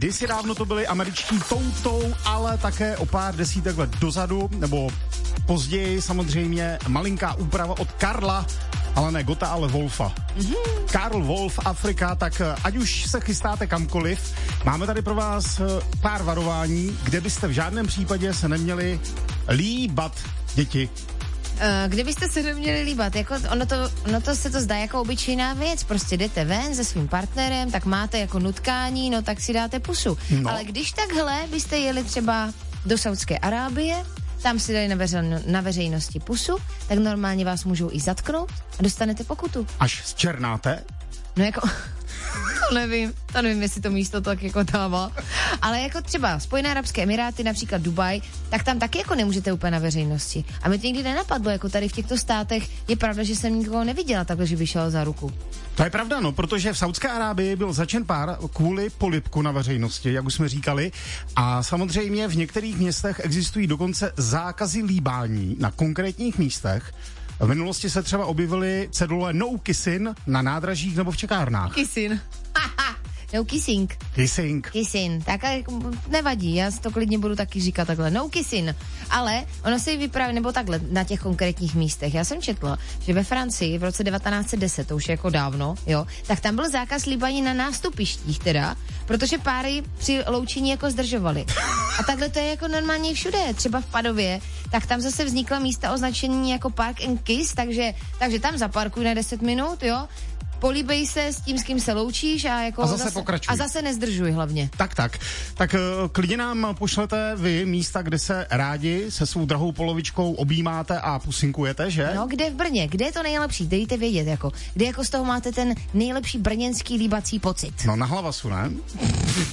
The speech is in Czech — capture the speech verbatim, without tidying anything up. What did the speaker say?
kdysi dávno to byli američtí toutou, ale také o pár desítek let dozadu, nebo později samozřejmě malinká úprava od Karla, ale ne Gota, ale Wolfa. Mm-hmm. Karl Wolf, Afrika, tak ať už se chystáte kamkoliv, máme tady pro vás pár varování, kde byste v žádném případě se neměli líbat, děti. Kdybyste se neměli líbat, jako ono, to, ono to se to zdá jako obyčejná věc, prostě jdete ven se svým partnerem, tak máte jako nutkání, no tak si dáte pusu. No. Ale když takhle byste jeli třeba do Saudské Arábie, tam si dali na, veřejno, na veřejnosti pusu, tak normálně vás můžou i zatknout a dostanete pokutu. Až zčernáte? No jako... To nevím, to nevím, jestli to místo tak jako dává. Ale jako třeba Spojené arabské emiráty, například Dubaj, tak tam taky jako nemůžete úplně na veřejnosti. A mě to nikdy nenapadlo, jako tady v těchto státech je pravda, že jsem nikoho neviděla takhle, že by šel za ruku. To je pravda, no, protože v Saudské Arábii byl začen pár kvůli polibku na veřejnosti, jak už jsme říkali. A samozřejmě v některých městech existují dokonce zákazy líbání na konkrétních místech. V minulosti se třeba objevily cedule no kissing na nádražích nebo v čekárnách. Kissing. No kissing. Kissing. Kissing. Tak nevadí, já si to klidně budu taky říkat takhle. No kissing. Ale ono se vypráví, nebo takhle, na těch konkrétních místech. Já jsem četla, že ve Francii v roce devatenáct set deset, to už je jako dávno, jo, tak tam byl zákaz líbaní na nástupištích teda, protože páry při loučení jako zdržovali. A takhle to je jako normálně všude. Třeba v Padově, tak tam zase vznikla místa označení jako park and kiss, takže, takže tam zaparkuj na deset minut, jo. Políbej se s tím, s kým se loučíš a jako... A zase, zase pokračuj. A zase nezdržuj hlavně. Tak, tak. Tak uh, klidně nám pošlete vy místa, kde se rádi se svou drahou polovičkou objímáte a pusinkujete, že? No, kde v Brně? Kde je to nejlepší? Dejte vědět, jako. Kde jako z toho máte ten nejlepší brněnský líbací pocit? No, na Hlavasu, ne?